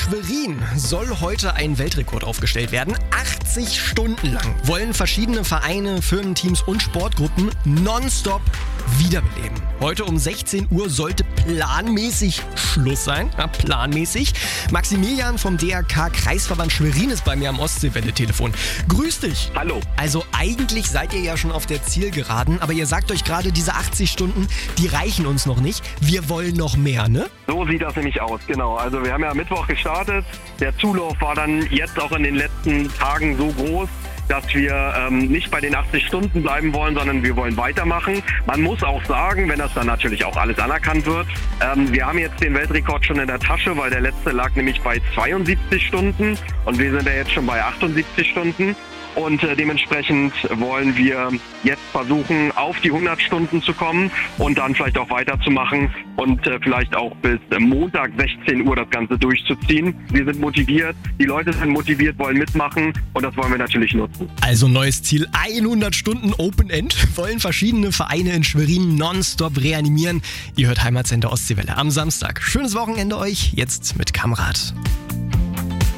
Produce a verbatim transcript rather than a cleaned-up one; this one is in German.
Schwerin soll heute ein Weltrekord aufgestellt werden. achtzig Stunden lang wollen verschiedene Vereine, Firmenteams und Sportgruppen nonstop wiederbeleben. Heute um sechzehn Uhr sollte planmäßig Schluss sein. Ja, planmäßig. Maximilian vom D R K Kreisverband Schwerin ist bei mir am Ostseewelle-Telefon. Grüß dich. Hallo. Also eigentlich seid ihr ja schon auf der Zielgeraden, aber ihr sagt euch gerade, diese achtzig Stunden, die reichen uns noch nicht. Wir wollen noch mehr, ne? So sieht das nämlich aus, genau. Also wir haben ja am Mittwoch gestartet. Der Zulauf war dann jetzt auch in den letzten Tagen so groß, dass wir ähm, nicht bei den achtzig Stunden bleiben wollen, sondern wir wollen weitermachen. Man muss auch sagen, wenn das dann natürlich auch alles anerkannt wird, ähm, wir haben jetzt den Weltrekord schon in der Tasche, weil der letzte lag nämlich bei zweiundsiebzig Stunden und wir sind ja jetzt schon bei achtundsiebzig Stunden. Und äh, dementsprechend wollen wir jetzt versuchen, auf die hundert Stunden zu kommen und dann vielleicht auch weiterzumachen und äh, vielleicht auch bis äh, Montag sechzehn Uhr das Ganze durchzuziehen. Wir sind motiviert, die Leute sind motiviert, wollen mitmachen und das wollen wir natürlich nutzen. Also neues Ziel, hundert Stunden Open End, wollen verschiedene Vereine in Schwerin nonstop reanimieren. Ihr hört Heimatsender Ostseewelle am Samstag. Schönes Wochenende euch, jetzt mit Kamrad.